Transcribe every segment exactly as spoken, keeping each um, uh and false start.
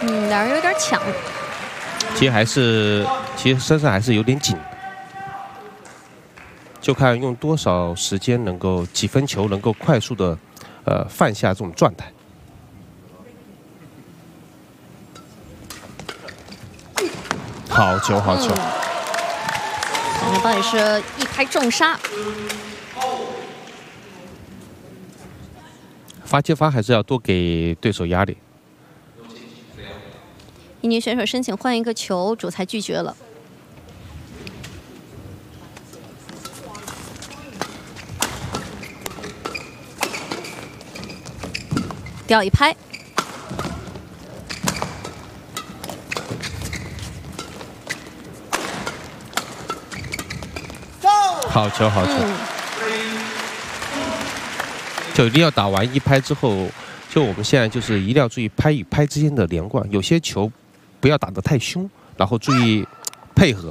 嗯，两人有点抢。 其实还是，其实身上还是有点紧，就看用多少时间能够几分球能够快速的，呃，放下这种状态。好球，好球！ 蒋振邦也是一拍重杀。 发接发还是要多给对手压力。 印尼选手申请换一个球，主裁拒绝了。掉一拍， 好球，好球！嗯、就一定要打完一拍之后，就我们现在就是一定要注意拍与拍之间的连贯，有些球。 不要打得太凶，然后注意配合。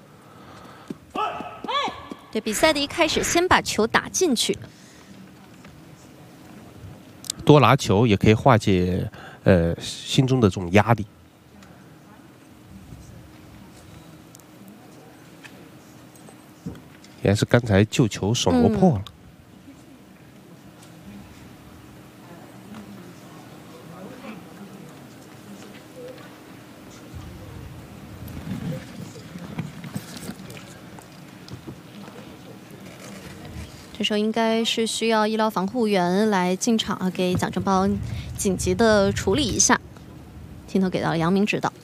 对，比赛的一开始先把球打进去， 多拿球也可以化解呃心中的这种压力。也是刚才救球手磨破了。嗯这时候应该是需要医疗防护员来进场啊，给蒋振邦紧急的处理一下。镜头给到了杨明指导。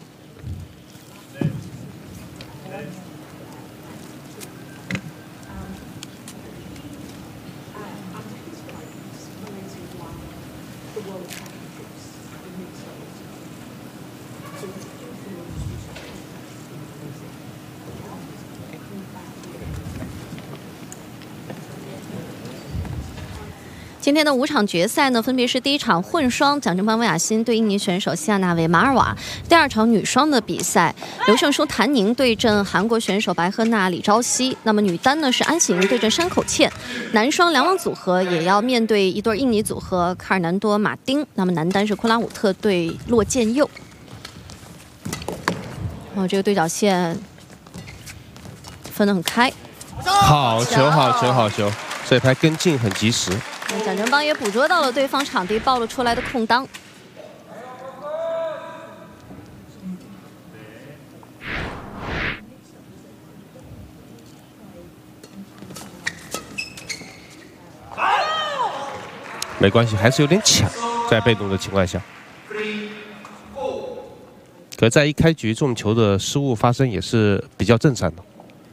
今天的五场决赛呢，分别是第一场混双蒋振邦魏雅欣对印尼选手西亚纳维马尔瓦；第二场女双的比赛，刘胜书谭宁对阵韩国选手白赫娜李朝夕。那么女单呢是安喜莹对阵山口茜，男双两网组合也要面对一对印尼组合卡尔南多马丁。那么男单是库拉武特对骆建佑。哦，这个对角线分得很开。 好球，好球，好球！这一拍跟进很及时。 蒋振邦也捕捉到了对方场地暴露出来的空当。 没关系，还是有点抢，在被动的情况下。可在一开局这种球的失误发生也是比较正常的。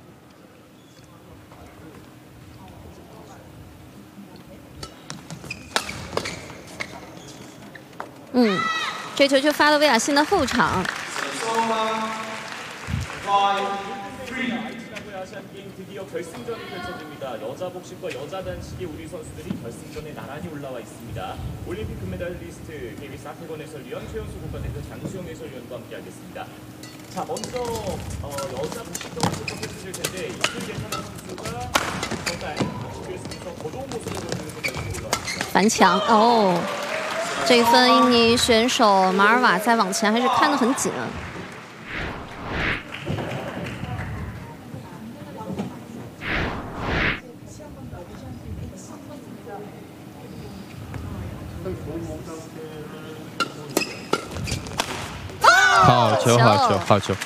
嗯，这球就发到魏雅欣的后场。 결승전이 펼쳐집니다. 여자 복식과 여자 단식의 우리 선수들이 결승전에 나란히 올라와 있습니다. 올림픽 금메달리스트 케이비에스 사태건 해설위원 최연수 국가대표 장수영 해설위원과 함께하겠습니다. 자, 먼저 어, 여자 복식 경기부터 펼쳐질 텐데 이틀 예찬 선수가 정말 준비했으면서 거도운 모습을 보여주는 선수들이 올라왔습니다. 反抢哦，这一分印尼选手马尔瓦在网前还是看得很紧。 好球，好球，好球！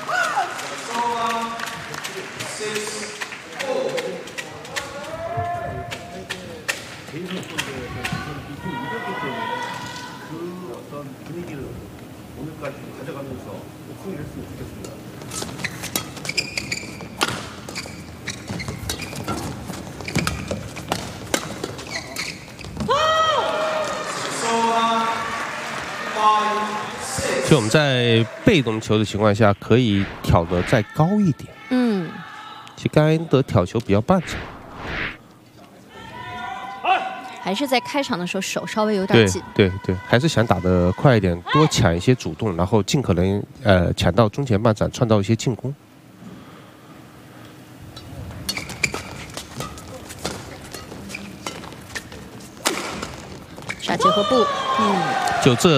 就我们在被动球的情况下，可以挑得再高一点。 嗯， 其实刚才的挑球比较半场， 还是在开场的时候手稍微有点紧。 对对对，还是想打得快一点，多抢一些主动，然后尽可能呃抢到中前半场，创造一些进攻。 杀结合步，嗯， 就这。